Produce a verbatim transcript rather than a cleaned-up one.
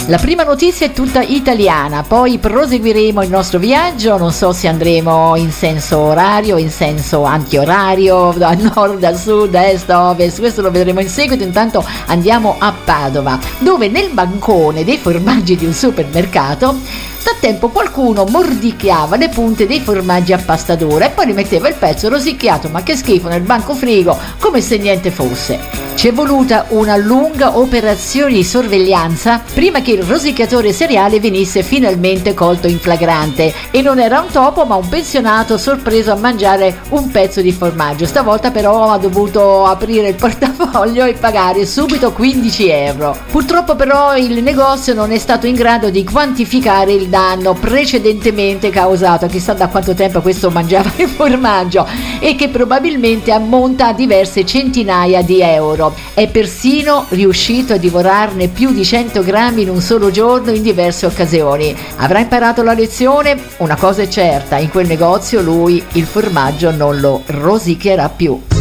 La prima notizia è tutta italiana, poi proseguiremo il nostro viaggio, non so se andremo in senso orario, in senso antiorario, da nord, da sud, da est, da ovest, questo lo vedremo in seguito. Intanto andiamo a Padova, dove nel bancone dei formaggi di un supermercato da tempo qualcuno mordicchiava le punte dei formaggi a pasta dura e poi rimetteva il pezzo rosicchiato, ma che schifo, nel banco frigo, come se niente fosse. Ci è voluta una lunga operazione di sorveglianza prima che il rosicchiatore seriale venisse finalmente colto in flagrante, e non era un topo ma un pensionato sorpreso a mangiare un pezzo di formaggio. Stavolta però ha dovuto aprire il portafoglio e pagare subito quindici euro. Purtroppo però il negozio non è stato in grado di quantificare il danno precedentemente causato, chissà da quanto tempo questo mangiava il formaggio, e che probabilmente ammonta a diverse centinaia di euro. È persino riuscito a divorarne più di cento grammi in un solo giorno in diverse occasioni. Avrà imparato la lezione? Una cosa è certa, in quel negozio lui il formaggio non lo rosicchierà più.